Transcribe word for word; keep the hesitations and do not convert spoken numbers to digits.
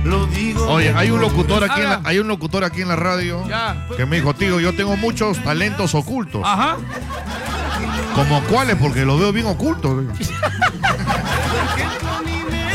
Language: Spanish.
Lo digo. Oye, hay un locutor aquí, en la, hay un locutor aquí en la radio Ya. que me dijo, tío, yo tengo muchos talentos ocultos. Ajá. ¿Como cuáles? Porque los veo bien ocultos. ¿Por qué?